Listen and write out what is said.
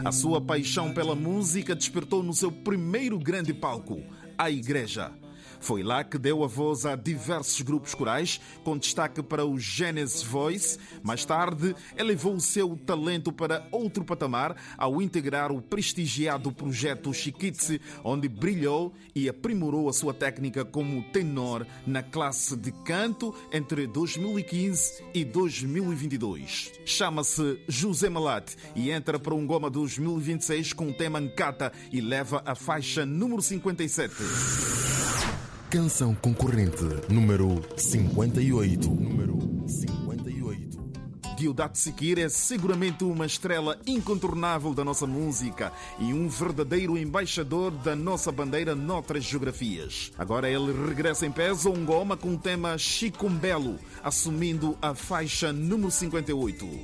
A sua paixão pela música despertou no seu primeiro grande palco, a igreja. Foi lá que deu a voz a diversos grupos corais, com destaque para o Genesis Voice. Mais tarde, elevou o seu talento para outro patamar ao integrar o prestigiado projeto Chiquitze, onde brilhou e aprimorou a sua técnica como tenor na classe de canto entre 2015 e 2022. Chama-se José Malate e entra para um Goma 2026 com o tema Nkata e leva a faixa número 57. Canção concorrente número 58. Deodato Sikir é seguramente uma estrela incontornável da nossa música e um verdadeiro embaixador da nossa bandeira noutras geografias. Agora ele regressa em peso a um Goma com o tema Chicumbelo, assumindo a faixa número 58.